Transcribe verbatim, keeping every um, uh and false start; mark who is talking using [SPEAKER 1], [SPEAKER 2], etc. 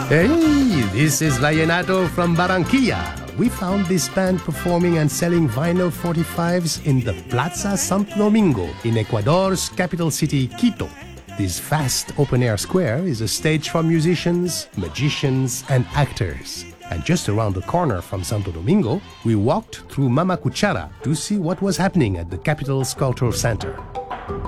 [SPEAKER 1] Hey, this is Vallenato from Barranquilla. We found this band performing and selling vinyl forty-fives in the Plaza Santo Domingo in Ecuador's capital city, Quito. This vast open-air square is a stage for musicians, magicians, and actors. And just around the corner from Santo Domingo, we walked through Mama Cuchara to see what was happening at the capital's cultural center.